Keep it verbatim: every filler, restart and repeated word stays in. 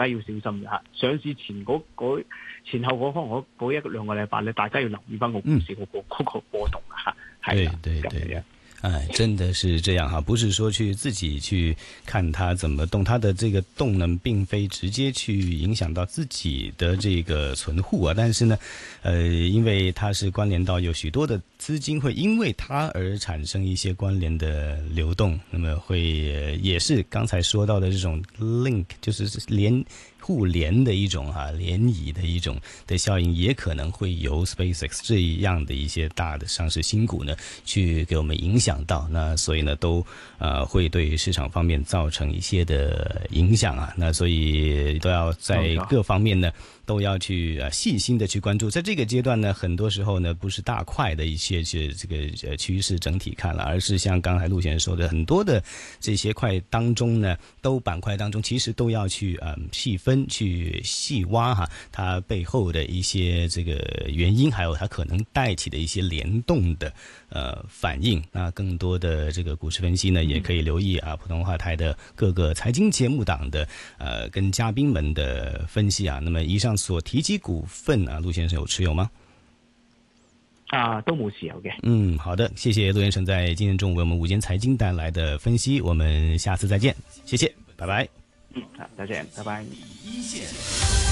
家要小心嘅嚇。上市前嗰嗰前後嗰方嗰嗰一兩個禮拜咧，大家要留意翻個股市嗰個嗰個波動啊嚇。 對對對。哎，真的是这样哈，不是说去自己去看它怎么动，它的这个动呢，并非直接去影响到自己的这个存户啊，但是呢，呃，因为它是关联到有许多的资金会因为它而产生一些关联的流动，那么会也是刚才说到的这种 link， 就是连互联的一种哈、啊、涟漪的一种的效应，也可能会由 SpaceX 这样的一些大的上市新股呢，去给我们影响到。那所以呢，都呃会对市场方面造成一些的影响啊。那所以都要在各方面呢。都要去呃细心的去关注，在这个阶段呢，很多时候呢不是大块的一些这这个呃趋势整体看了，而是像刚才陆先生说的，很多的这些块当中呢，都板块当中其实都要去嗯、呃、细分去细挖哈，它背后的一些这个原因，还有它可能带起的一些联动的呃反应。那更多的这个股市分析呢，也可以留意啊普通话台的各个财经节目档的呃跟嘉宾们的分析啊。那么以上所提及股份啊，陆先生有持有吗？ 啊，都冇持有嘅。 嗯，好的，谢谢陆先生在今天中午为我们午间财经带来的分析，我们下次再见，谢谢，拜拜。 嗯，好，再见，拜拜。 第一线。